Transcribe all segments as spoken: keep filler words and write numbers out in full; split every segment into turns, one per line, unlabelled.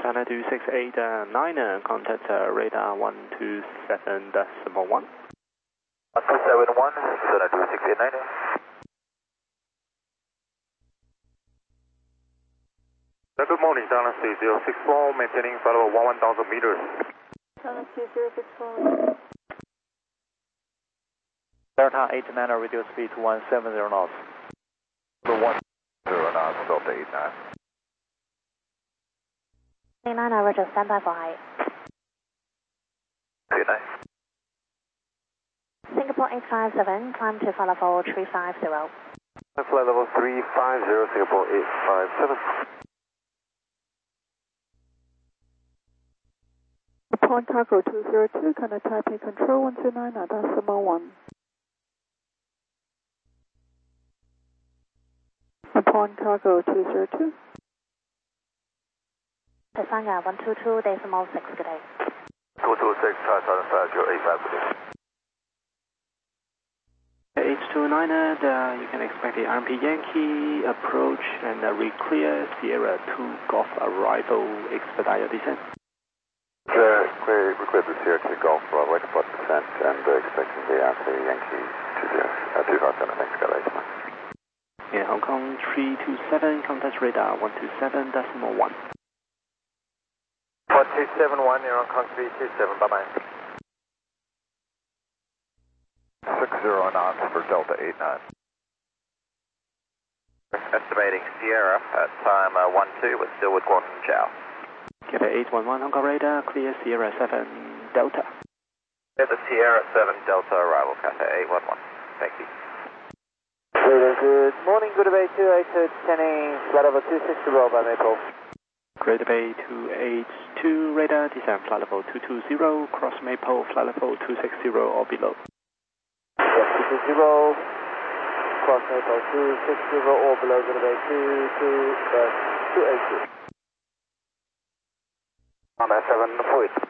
China two six eight nine, uh, contact uh, radar one two seven decimal one.
one two seven one, China two six eight nine.
Good morning, China three zero six four, maintaining flight level one one thousand meters.
China two zero six four.
Delta eight nine, radio speed to one seven zero knots.
one zero knots, Delta eight nine.
eight nine, Roger, stand by for height.
eight nine.
Singapore eight five seven, climb to flight level three five zero.
Flight level three five zero, Singapore eight five seven.
Upon cargo two zero two, contact Taipei Control one two nine, decimal one. Upon cargo two zero two.
Tasanga one two two decimal six, good day.
two two six, Thai Southern five zero eight five, good day.
H two nine, uh, you can expect the R M P Yankee approach and uh, re-clear Sierra two Golf arrival, expedite your descent.
Uh, we request the Sierra two Golf for right about descent and uh, expecting the R M P Yankee to the uh, two five seven, thanks, got eight nine.
In Hong Kong three two seven, contact radar one two seven decimal one.
one two seven one, you're on Hong Kong three two seven, bye bye. six zero knots for Delta eight nine. Estimating Sierra at time uh, one two, but still with Guangdong Chow.
Get eight one one, Hong Kong radar, clear Sierra seven Delta.
Get the Sierra seven Delta arrival, Cathay eight one one. Thank you.
Good morning, Good Bay two eight two, descending flight level two six zero by Maple.
Greater Bay two eight two, radar, descend flight level two two zero, cross Maple, flight level two six zero or below.
Yes, two two zero, cross Maple two six zero or below, Good Bay two two, uh, two eight two.
Honda seven, four eight.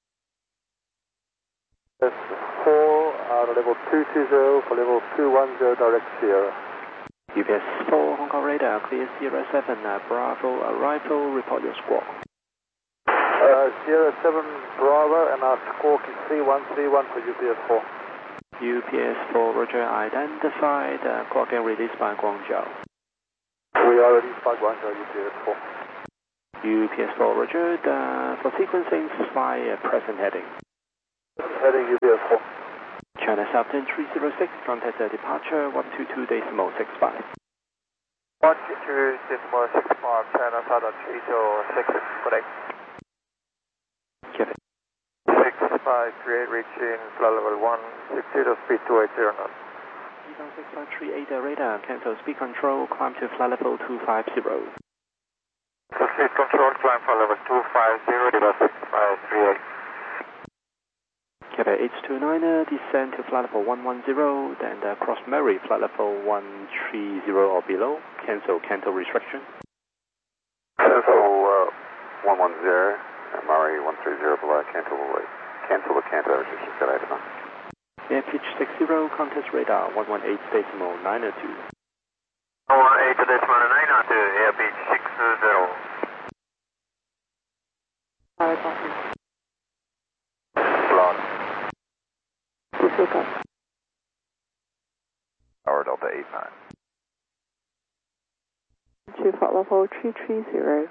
That's four, uh, level two two zero for level two one zero, direct Sierra.
U P S four, Hong Kong radar, clear Sierra seven, uh, Bravo arrival, report your squawk.
Uh, Sierra seven, Bravo, and our squawk is three one three one for U P S four.
U P S four, Roger, identified, uh, clock and released by Guangzhou.
We are released by Guangzhou, U P S four.
U P S four, Roger, uh, for sequencing, fly uh, present heading.
Heading U P S four.
China Southern three zero six, contact uh, departure one two two decimal six five.
one two two decimal six five, China Southern three zero six, good day.
Get it.
six five three eight, reaching flight level one six zero, speed two eight zero knots.
six five three eight, uh, radar, cancel speed control, climb to flight level two five zero.
Speed control, climb flight level two five zero, level six five three eight.
Quebec H two nine, uh, descend to flight level one one zero, then uh, cross Murray, flight level one three zero or below, cancel canto restriction.
Cancel uh, one one zero, and Murray one three zero below, cancel, cancel the canto restriction, got eight nine.
Air pitch six zero, contest radar one one eight decimal nine two.
one one eight decimal nine two, air pitch six zero.
Alright, copy.
Block.
Disregard.
Tower Delta eight nine.
To flight level three three zero.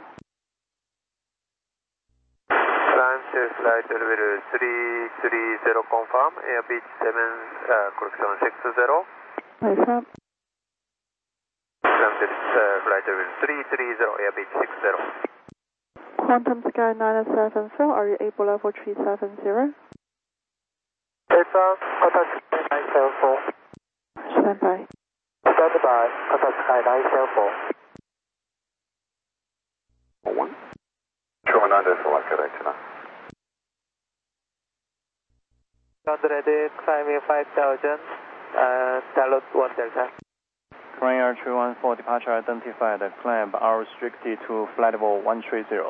Climb to flight level three three zero, confirm, air pitch seven, uh, correction six zero.
Confirm.
Climb to uh, flight level three three zero, air pitch six zero.
Quantum Sky nine seven four, are you able level three seven zero?
Confirm, contact Sky nine seven four.
Stand by.
Stand by, contact Sky nine seven four.
One.
two one nine decimal one, got eight nine.
Conrad, climbing five thousand, uh, download one delta.
Korean Air three one four, departure identified, climb are restricted to flight level one three zero.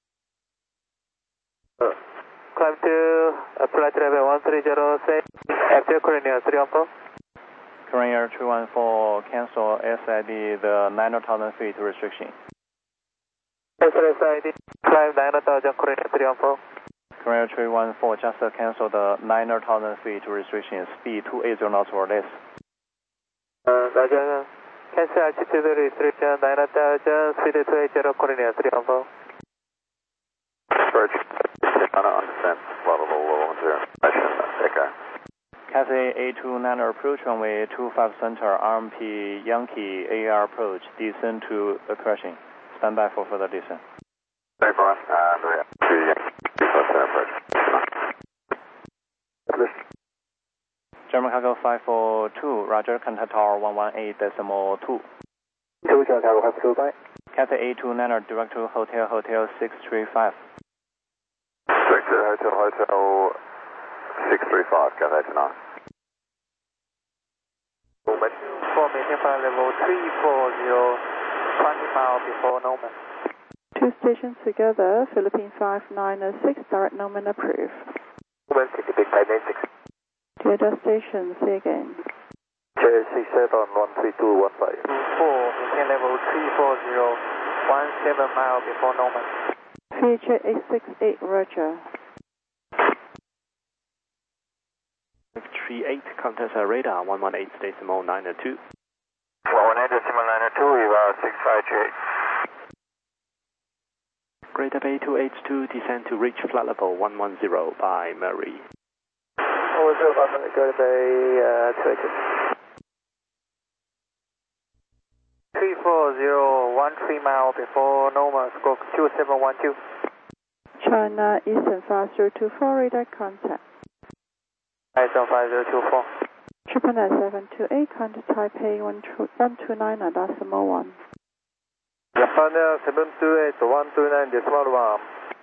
Uh, climb to uh, flight level one three zero, say, after Korean Air three one four.
Korean Air three one four, cancel S I D, the nine thousand feet restriction.
S I D,
Climb niner thousand, Korean three one four.
Korea three one four, just uh, cancel the nine thousand feet restriction, speed two eighty knots or less.
Uh, Roger. Cancel altitude restriction, nine thousand, speed two eighty, Korean three one four.
Approach, on a descent, level one zero, Echo.
Cathay A two nine approach runway two five center, R M P Yankee A R approach, descend to the crashing. Stand by for further descent.
Hey, Brian. And we have two Yankee two five center approach.
German Cargo five four two, Roger, contact tower one one eight decimal two.
two, German Cargo five four two, bye.
Cathay A two nine direct to Hotel Hotel six three five.
Direct to Hotel Hotel six three five, Cathay to nine.
Movement for maintain flight level three four zero, twenty miles before Norman.
Two stations together, Philippine five nine six, direct Norman approved.
Movement City Big five nine six.
To other station, say again.
J C seven one three two one five. four, maintain level three four zero, seventeen miles before Norman.
Feature eight six eight, Roger.
three eight, contact uh, radar one one eight decimal nine two.
one one eight decimal nine two, Eva six five three eight.
Great A two eight two, descend to reach flight level one one zero by Mary.
one zero by Mary, Great Bay two eight two. three four zero, thirteen miles before Norman, stroke two seven one two.
China Eastern five zero two four, radar contact.
Eastern five zero two four.
Triple nine seven two eight, contact Taipei one two nine decimal one.
Japan Air seven two eight, one two nine decimal one.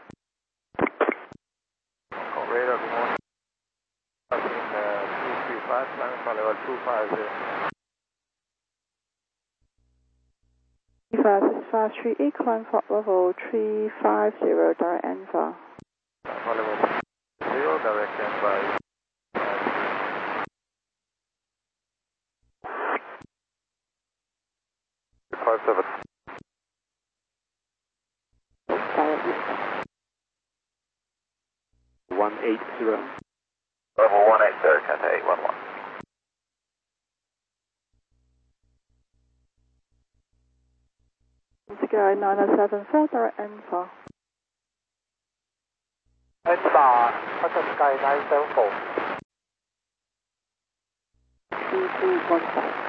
Radar, good morning. In two three five, climbing for level two five zero.
Eva six five three eight, climb for level three five zero, direct Enva.
For level zero, direct Enva.
Five seven.
one eight zero.
Level one eight zero, Cathay eight one one.
Sky nine seven four, direct Enva.
Enva, Hotel Sky nine seven four.
two two one five.